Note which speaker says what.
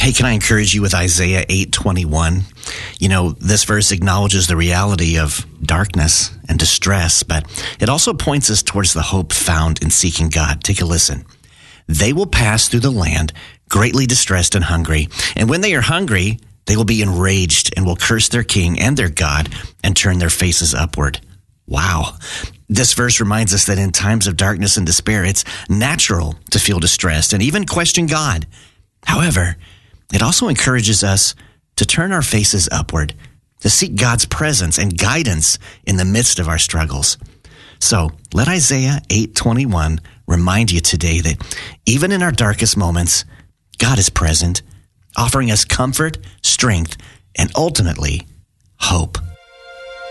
Speaker 1: Hey, can I encourage you with Isaiah 8:21? You know, this verse acknowledges the reality of darkness and distress, but it also points us towards the hope found in seeking God. Take a listen. They will pass through the land greatly distressed and hungry, and when they are hungry, they will be enraged and will curse their king and their God and turn their faces upward. Wow. This verse reminds us that in times of darkness and despair, it's natural to feel distressed and even question God. However, it also encourages us to turn our faces upward, to seek God's presence and guidance in the midst of our struggles. So let Isaiah 8:21 remind you today that even in our darkest moments, God is present, offering us comfort, strength, and ultimately, hope.